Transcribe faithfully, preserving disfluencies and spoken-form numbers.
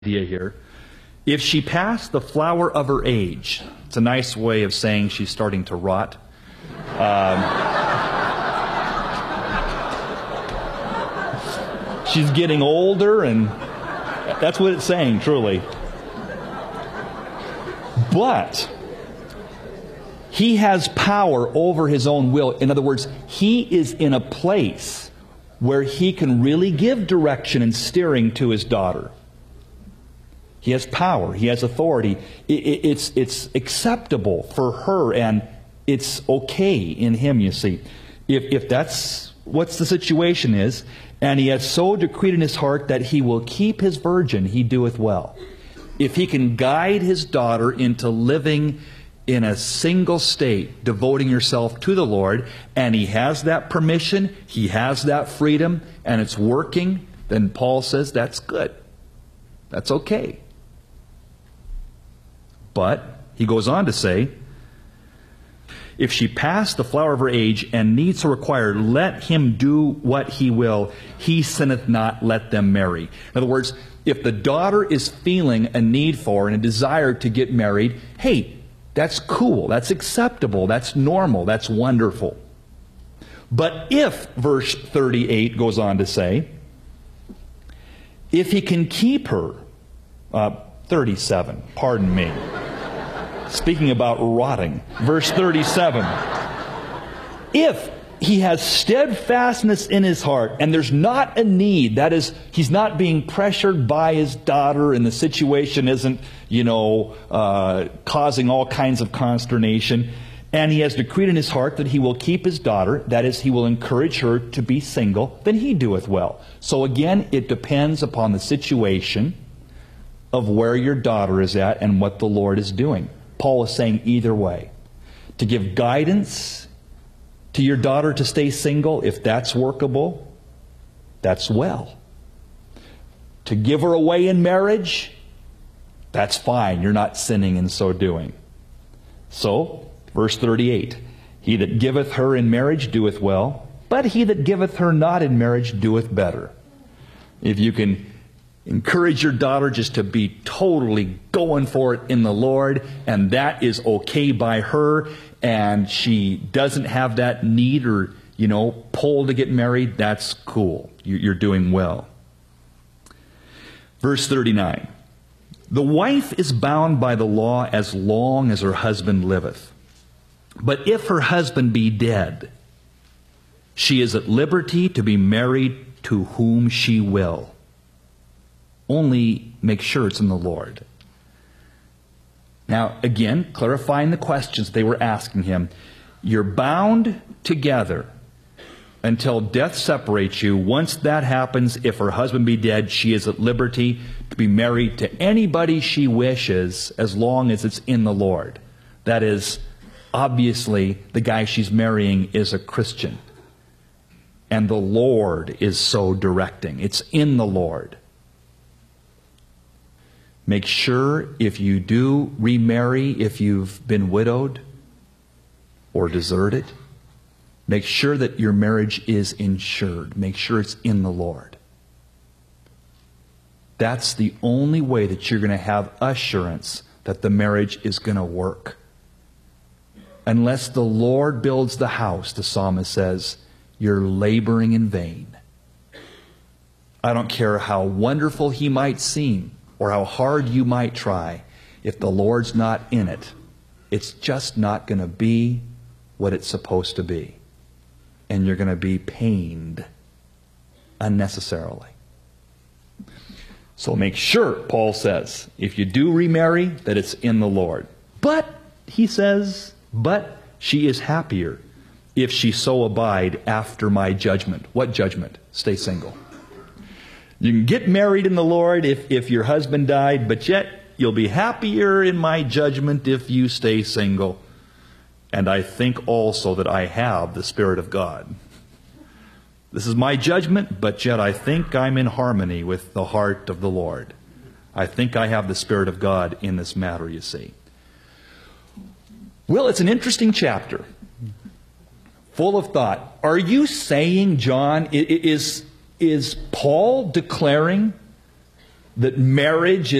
idea here. If she passed the flower of her age, it's a nice way of saying she's starting to rot. Um, she's getting older, and that's what it's saying, truly. But he has power over his own will. In other words, he is in a place where he can really give direction and steering to his daughter. He has power. He has authority. It, it, it's, it's acceptable for her, and it's okay in him, you see. If, if that's what the situation is, and he has so decreed in his heart that he will keep his virgin, he doeth well. If he can guide his daughter into living in a single state, devoting herself to the Lord, and he has that permission, he has that freedom, and it's working, then Paul says that's good. That's okay. But he goes on to say, if she pass the flower of her age and need so require, let him do what he will. He sinneth not, let them marry. In other words, if the daughter is feeling a need for and a desire to get married, hey, that's cool, that's acceptable, that's normal, that's wonderful. But if, verse thirty-eight goes on to say, if he can keep her, uh, thirty-seven, pardon me. Speaking about rotting, verse thirty-seven. If he has steadfastness in his heart, and there's not a need, that is, he's not being pressured by his daughter, and the situation isn't, you know, uh, causing all kinds of consternation, and he has decreed in his heart that he will keep his daughter, that is, he will encourage her to be single, then he doeth well. So again, it depends upon the situation of where your daughter is at and what the Lord is doing. Paul is saying either way. To give guidance to your daughter to stay single, if that's workable, that's well. To give her away in marriage, that's fine. You're not sinning in so doing. So, verse thirty-eight, he that giveth her in marriage doeth well, but he that giveth her not in marriage doeth better. If you can encourage your daughter just to be totally going for it in the Lord, and that is okay by her, and she doesn't have that need or, you know, pull to get married, that's cool. You're doing well. Verse thirty-nine. The wife is bound by the law as long as her husband liveth. But if her husband be dead, she is at liberty to be married to whom she will. Only make sure it's in the Lord. Now, again, clarifying the questions they were asking him. You're bound together until death separates you. Once that happens, if her husband be dead, she is at liberty to be married to anybody she wishes as long as it's in the Lord. That is, obviously, the guy she's marrying is a Christian. And the Lord is so directing. It's in the Lord. Make sure if you do remarry, if you've been widowed or deserted, make sure that your marriage is insured. Make sure it's in the Lord. That's the only way that you're going to have assurance that the marriage is going to work. Unless the Lord builds the house, the psalmist says, you're laboring in vain. I don't care how wonderful he might seem, or how hard you might try, if the Lord's not in it, it's just not going to be what it's supposed to be. And you're going to be pained unnecessarily. So make sure, Paul says, if you do remarry, that it's in the Lord. But, he says, but she is happier if she so abide after my judgment. What judgment? Stay single. You can get married in the Lord if, if your husband died, but yet you'll be happier in my judgment if you stay single. And I think also that I have the Spirit of God. This is my judgment, but yet I think I'm in harmony with the heart of the Lord. I think I have the Spirit of God in this matter, you see. Well, it's an interesting chapter, full of thought. Are you saying, John, is... Is Paul declaring that marriage